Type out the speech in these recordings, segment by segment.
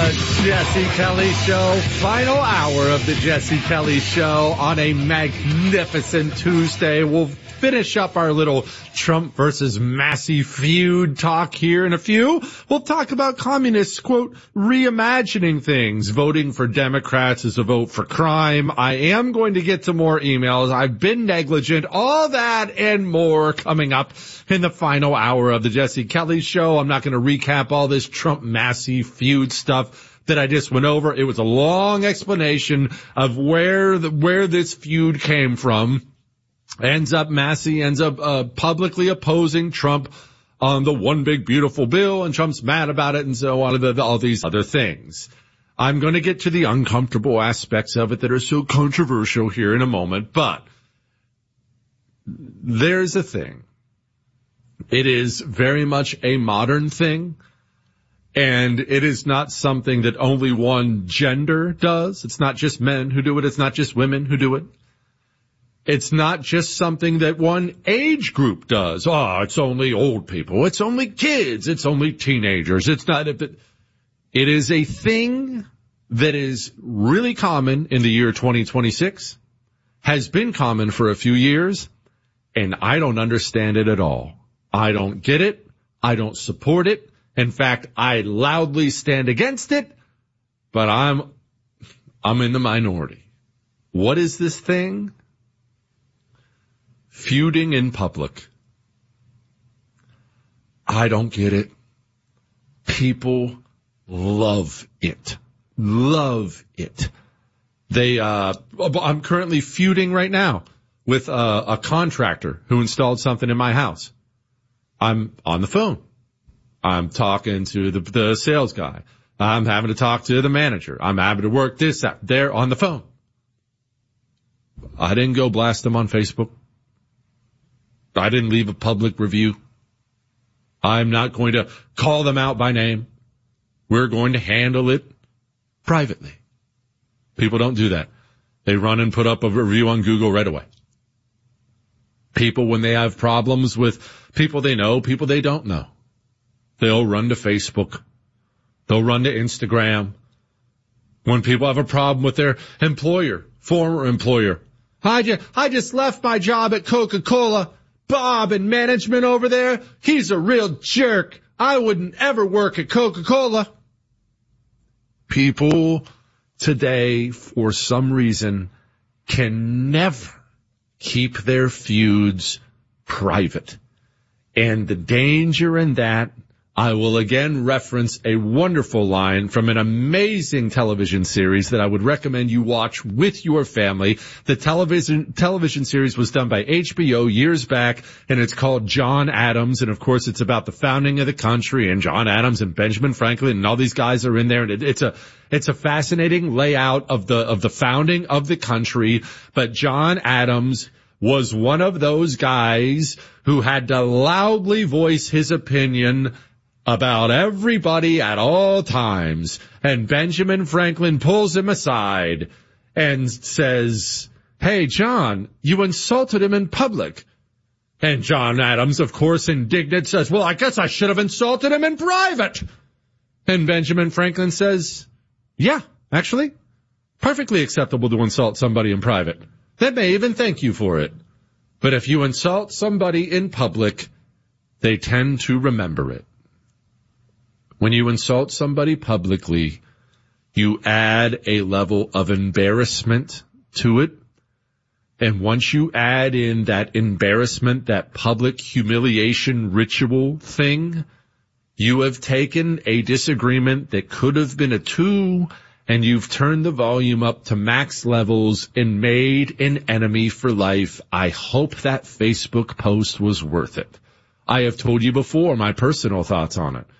The Jesse Kelly Show, final hour of the Jesse Kelly Show on a magnificent Tuesday. We'll finish up our little Trump versus Massey feud talk here in a few. We'll talk about communists, quote, reimagining things. Voting for Democrats is a vote for crime. I am going to get to more emails. I've been negligent. All that and more coming up in the final hour of the Jesse Kelly Show. I'm not going to recap all this Trump-Massey feud stuff that I just went over. It was a long explanation of where this feud came from. Massey ends up publicly opposing Trump on the one big beautiful bill, and Trump's mad about it, and so on, all these other things. I'm going to get to the uncomfortable aspects of it that are so controversial here in a moment, but there's a thing. It is very much a modern thing, and it is not something that only one gender does. It's not just men who do it. It's not just women who do it. It's not just something that one age group does. Oh, it's only old people. It's only kids. It's only teenagers. It's not. It is a thing that is really common in the year 2026, has been common for a few years, and I don't understand it at all. I don't get it. I don't support it. In fact, I loudly stand against it, but I'm in the minority. What is this thing? Feuding in public. I don't get it. People love it. Love it. I'm currently feuding right now with a contractor who installed something in my house. I'm on the phone. I'm talking to the sales guy. I'm having to talk to the manager. I'm having to work this out there on the phone. I didn't go blast them on Facebook. I didn't leave a public review. I'm not going to call them out by name. We're going to handle it privately. People don't do that. They run and put up a review on Google right away. People, when they have problems with people they know, people they don't know, they'll run to Facebook. They'll run to Instagram. When people have a problem with their employer, former employer, I just left my job at Coca-Cola. Bob in management over there, he's a real jerk. I wouldn't ever work at Coca-Cola. People today, for some reason, can never keep their feuds private. And the danger in that, I will again reference a wonderful line from an amazing television series that I would recommend you watch with your family. The television series was done by HBO years back, and it's called John Adams. And of course, it's about the founding of the country, and John Adams and Benjamin Franklin and all these guys are in there. And it's a fascinating layout of the founding of the country. But John Adams was one of those guys who had to loudly voice his opinion about everybody at all times. And Benjamin Franklin pulls him aside and says, "Hey, John, you insulted him in public." And John Adams, of course, indignant, says, "Well, I guess I should have insulted him in private." And Benjamin Franklin says, "Yeah, actually, perfectly acceptable to insult somebody in private. They may even thank you for it. But if you insult somebody in public, they tend to remember it." When you insult somebody publicly, you add a level of embarrassment to it. And once you add in that embarrassment, that public humiliation ritual thing, you have taken a disagreement that could have been a 2, and you've turned the volume up to max levels and made an enemy for life. I hope that Facebook post was worth it. I have told you before my personal thoughts on it.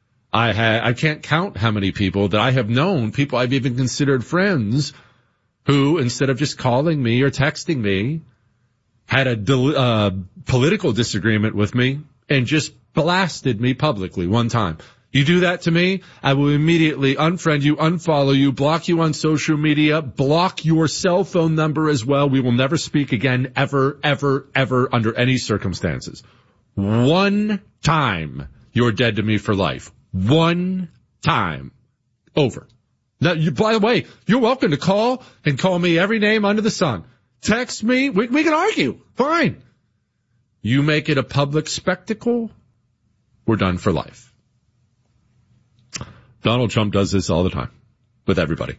I can't count how many people that I have known, people I've even considered friends, who, instead of just calling me or texting me, had a political disagreement with me and just blasted me publicly one time. You do that to me, I will immediately unfriend you, unfollow you, block you on social media, block your cell phone number as well. We will never speak again, ever, ever, ever, under any circumstances. One time, you're dead to me for life. One time. Over. Now, by the way, you're welcome to call and call me every name under the sun. Text me. We can argue. Fine. You make it a public spectacle, we're done for life. Donald Trump does this all the time with everybody.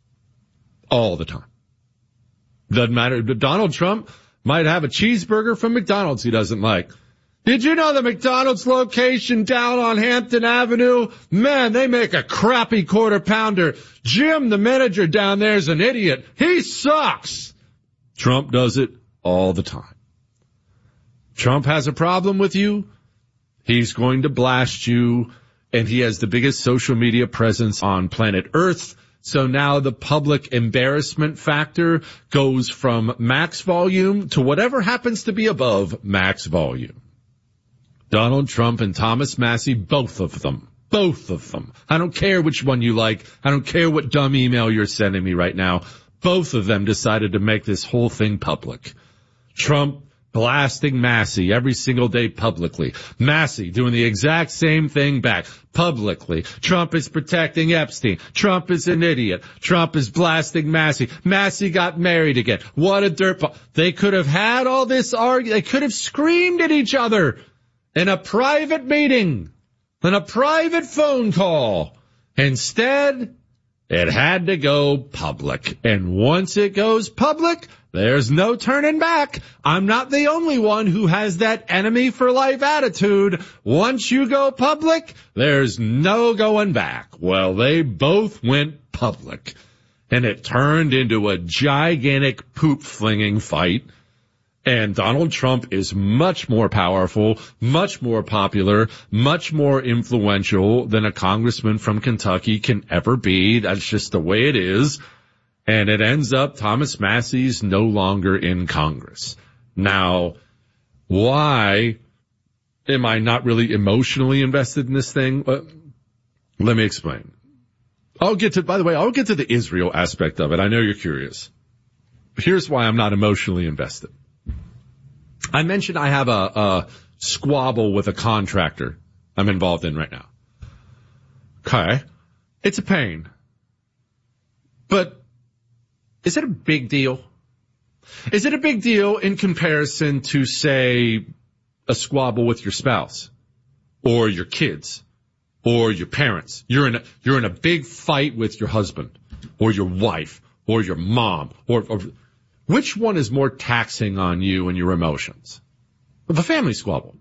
All the time. Doesn't matter. Donald Trump might have a cheeseburger from McDonald's he doesn't like. Did you know the McDonald's location down on Hampton Avenue? Man, they make a crappy quarter pounder. Jim, the manager down there, is an idiot. He sucks. Trump does it all the time. Trump has a problem with you. He's going to blast you, and he has the biggest social media presence on planet Earth. So now the public embarrassment factor goes from max volume to whatever happens to be above max volume. Donald Trump and Thomas Massie, both of them. I don't care which one you like. I don't care what dumb email you're sending me right now. Both of them decided to make this whole thing public. Trump blasting Massie every single day publicly. Massie doing the exact same thing back publicly. Trump is protecting Epstein. Trump is an idiot. Trump is blasting Massie. Massie got married again. What a dirtball. They could have had all this argument. They could have screamed at each other in a private meeting, in a private phone call. Instead, it had to go public. And once it goes public, there's no turning back. I'm not the only one who has that enemy for life attitude. Once you go public, there's no going back. Well, they both went public, and it turned into a gigantic poop-flinging fight. And Donald Trump is much more powerful, much more popular, much more influential than a congressman from Kentucky can ever be. That's just the way it is. And it ends up Thomas Massie's no longer in Congress. Now, why am I not really emotionally invested in this thing? Let me explain. I'll get to the Israel aspect of it. I know you're curious. Here's why I'm not emotionally invested. I mentioned I have a squabble with a contractor I'm involved in right now. Okay. It's a pain. But is it a big deal? Is it a big deal in comparison to, say, a squabble with your spouse or your kids or your parents? You're in a big fight with your husband or your wife or your mom or which one is more taxing on you and your emotions? The family squabble.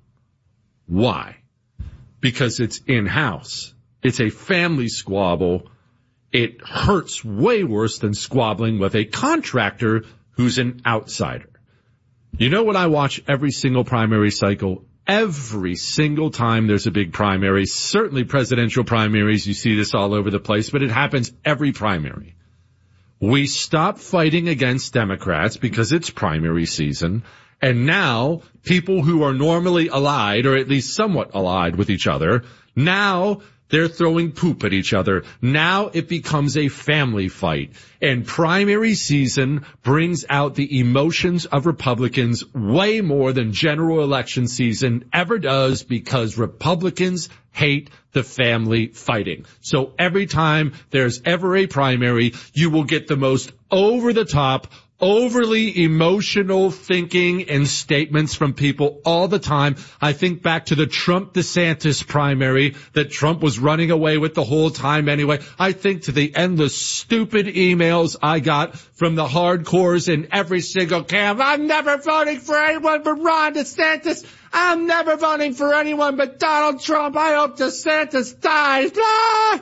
Why? Because it's in-house. It's a family squabble. It hurts way worse than squabbling with a contractor who's an outsider. You know what I watch every single primary cycle? Every single time there's a big primary, certainly presidential primaries, you see this all over the place, but it happens every primary. We stop fighting against Democrats because it's primary season, and now people who are normally allied, or at least somewhat allied with each other, now they're throwing poop at each other. Now it becomes a family fight. And primary season brings out the emotions of Republicans way more than general election season ever does, because Republicans hate the family fighting. So every time there's ever a primary, you will get the most over-the-top, overly emotional thinking and statements from people all the time. I think back to the Trump-DeSantis primary that Trump was running away with the whole time anyway. I think to the endless stupid emails I got from the hardcores in every single camp. I'm never voting for anyone but Ron DeSantis. I'm never voting for anyone but Donald Trump. I hope DeSantis dies. Ah!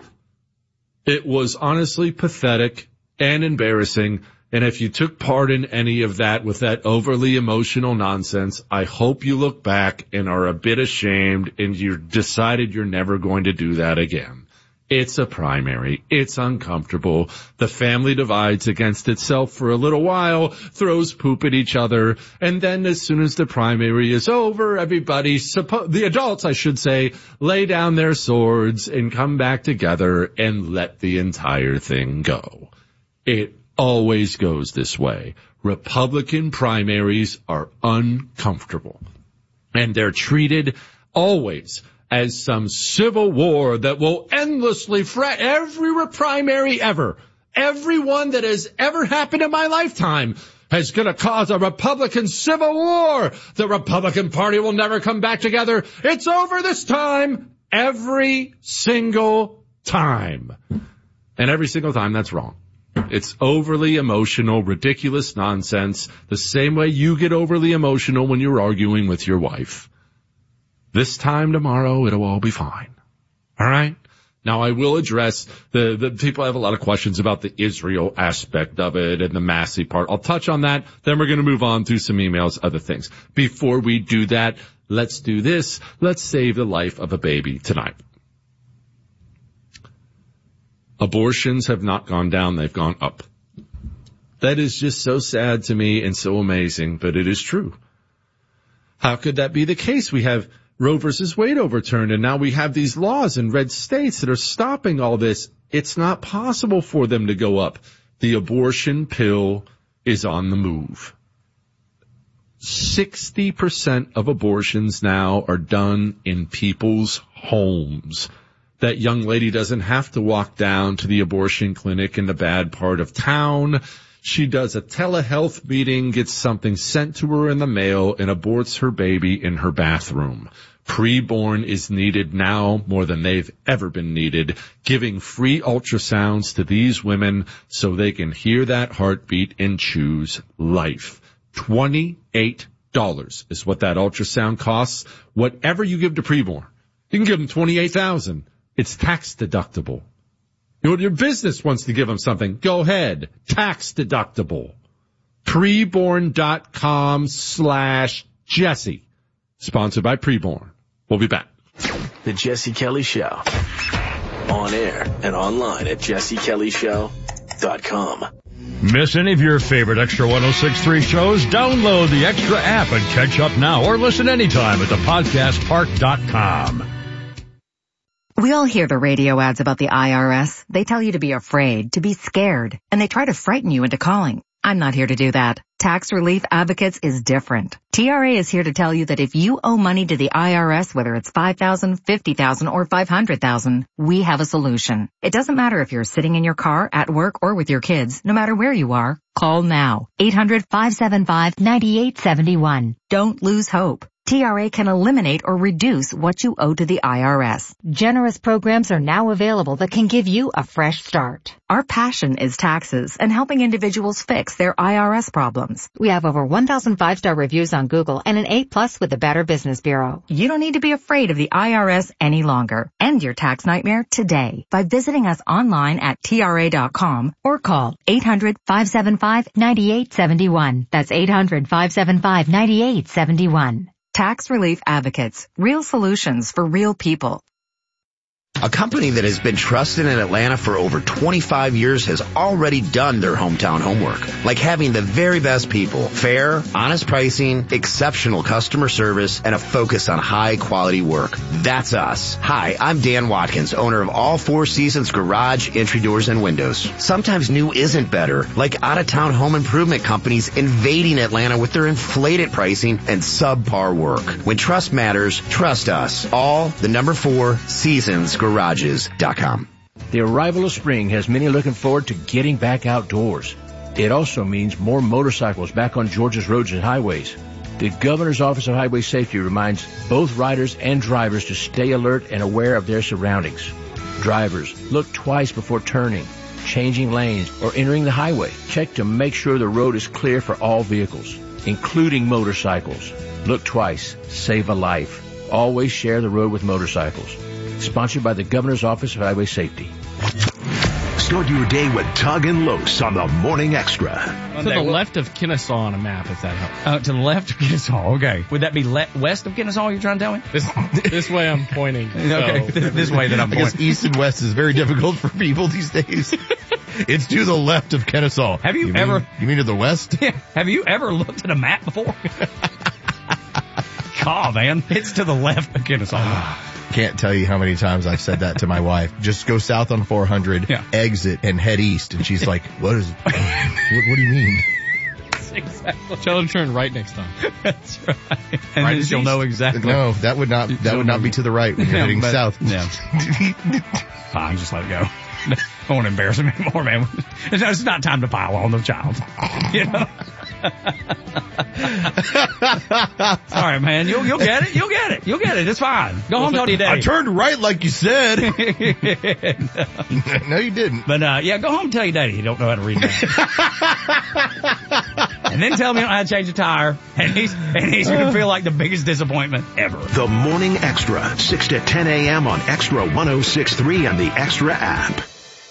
It was honestly pathetic and embarrassing. And if you took part in any of that with that overly emotional nonsense, I hope you look back and are a bit ashamed and you decided you're never going to do that again. It's a primary. It's uncomfortable. The family divides against itself for a little while, throws poop at each other, and then as soon as the primary is over, everybody, the adults, I should say, lay down their swords and come back together and let the entire thing go. It always goes this way. Republican primaries are uncomfortable, and they're treated always as some civil war that will endlessly every primary ever. Everyone that has ever happened in my lifetime is going to cause a Republican civil war. The Republican Party will never come back together. It's over this time. Every single time. And every single time, that's wrong. It's overly emotional, ridiculous nonsense, the same way you get overly emotional when you're arguing with your wife. This time tomorrow, it'll all be fine. All right? Now, I will address the people have a lot of questions about the Israel aspect of it and the Massey part. I'll touch on that. Then we're going to move on to some emails, other things. Before we do that, let's do this. Let's save the life of a baby tonight. Abortions have not gone down. They've gone up. That is just so sad to me and so amazing, but it is true. How could that be the case? We have Roe versus Wade overturned, and now we have these laws in red states that are stopping all this. It's not possible for them to go up. The abortion pill is on the move. 60% of abortions now are done in people's homes. That young lady doesn't have to walk down to the abortion clinic in the bad part of town. She does a telehealth meeting, gets something sent to her in the mail, and aborts her baby in her bathroom. Preborn is needed now more than they've ever been needed, giving free ultrasounds to these women so they can hear that heartbeat and choose life. $28 is what that ultrasound costs. Whatever you give to preborn, you can give them $28,000. It's tax deductible. Your business wants to give them something. Go ahead. Tax deductible. Preborn.com/Jesse. Sponsored by Preborn. We'll be back. The Jesse Kelly Show. On air and online at jessekellyshow.com. Miss any of your favorite Extra 106.3 shows? Download the Extra app and catch up now or listen anytime at thepodcastpark.com. We all hear the radio ads about the IRS. They tell you to be afraid, to be scared, and they try to frighten you into calling. I'm not here to do that. Tax Relief Advocates is different. TRA is here to tell you that if you owe money to the IRS, whether it's $5,000, $50,000, or $500,000, we have a solution. It doesn't matter if you're sitting in your car, at work, or with your kids. No matter where you are, call now. 800-575-9871. Don't lose hope. TRA can eliminate or reduce what you owe to the IRS. Generous programs are now available that can give you a fresh start. Our passion is taxes and helping individuals fix their IRS problems. We have over 1,000 5-star reviews on Google and an A+ with the Better Business Bureau. You don't need to be afraid of the IRS any longer. End your tax nightmare today by visiting us online at TRA.com or call 800-575-9871. That's 800-575-9871. Tax Relief Advocates. Real solutions for real people. A company that has been trusted in Atlanta for over 25 years has already done their hometown homework, like having the very best people, fair, honest pricing, exceptional customer service, and a focus on high-quality work. That's us. Hi, I'm Dan Watkins, owner of All Four Seasons Garage, Entry Doors, and Windows. Sometimes new isn't better, like out-of-town home improvement companies invading Atlanta with their inflated pricing and subpar work. When trust matters, trust us. All, the number 4, Seasons Garages.com. The arrival of spring has many looking forward to getting back outdoors. It also means more motorcycles back on Georgia's roads and highways. The Governor's Office of Highway Safety reminds both riders and drivers to stay alert and aware of their surroundings. Drivers, look twice before turning, changing lanes, or entering the highway. Check to make sure the road is clear for all vehicles, including motorcycles. Look twice, save a life. Always share the road with motorcycles. Sponsored by the Governor's Office of Highway Safety. Start your day with Tug and Los on the Morning Extra. To the left of Kennesaw on a map, if that helps. To the left of Kennesaw, okay. Would that be west of Kennesaw you're trying to tell me? This way I'm pointing. Okay, this way that I'm pointing. I guess east and west is very difficult for people these days. It's to the left of Kennesaw. Have you ever... You mean to the west? Yeah. Have you ever looked at a map before? God, man. It's to the left of Kennesaw. Can't tell you how many times I've said that to my wife. Just go south on 400, exit, and head east. And she's like, what do you mean? Yes, exactly. Tell her to turn right next time. That's right. And then she'll know exactly. No, that would not be to the right when you're heading south. Yeah. Fine, just let it go. I won't embarrass him anymore, man. It's not time to pile on the child. You know? Sorry, man. You'll get it. You'll get it. You'll get it. It's fine. Go home, tell your daddy. I turned right like you said. No, you didn't. But, yeah, go home and tell your daddy you don't know how to read that. And then tell me you don't know how to change a tire. And he's going to feel like the biggest disappointment ever. The Morning Extra, 6 to 10 a.m. on Extra 106.3 and the Extra app.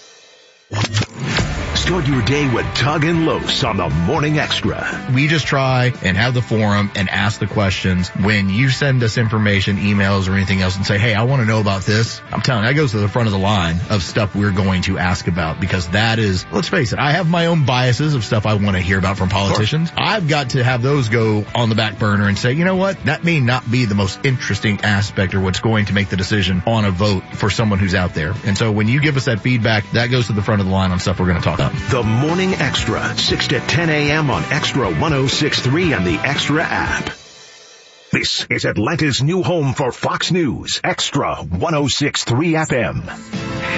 Start your day with Tug and Los on the Morning Extra. We just try and have the forum and ask the questions. When you send us information, emails, or anything else and say, hey, I want to know about this, I'm telling you, that goes to the front of the line of stuff we're going to ask about, because that is, let's face it, I have my own biases of stuff I want to hear about from politicians. I've got to have those go on the back burner and say, you know what, that may not be the most interesting aspect or what's going to make the decision on a vote for someone who's out there. And so when you give us that feedback, that goes to the front of the line on stuff we're going to talk about. The Morning Extra, 6 to 10 a.m. on Extra 106.3 and the Extra app. This is Atlanta's new home for Fox News, Extra 106.3 FM.